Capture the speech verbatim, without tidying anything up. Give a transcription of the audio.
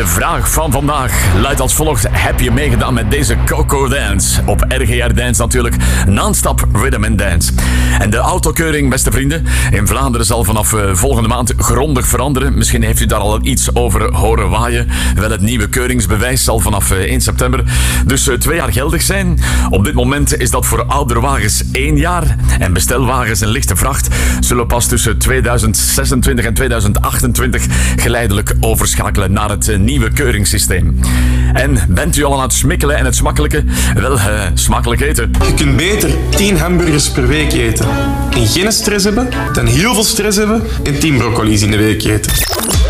De vraag van vandaag luidt als volgt. Heb je meegedaan met deze Coco Dance? Op R G R Dance natuurlijk. Non-stop Rhythm and Dance. En de autokeuring, beste vrienden, in Vlaanderen zal vanaf uh, volgende maand grondig veranderen. Misschien heeft u daar al iets over horen waaien. Wel, het nieuwe keuringsbewijs zal vanaf uh, één september dus uh, twee jaar geldig zijn. Op dit moment is dat voor oudere wagens één jaar. En bestelwagens en lichte vracht zullen pas tussen tweeduizend zesentwintig en tweeduizend achtentwintig geleidelijk overschakelen naar het uh, nieuwe keuringssysteem. En bent u al aan het smikkelen en het smakkelijke? Wel, uh, smakelijk eten. Je kunt beter tien hamburgers per week eten en geen stress hebben dan heel veel stress hebben en tien broccoli's in de week eten.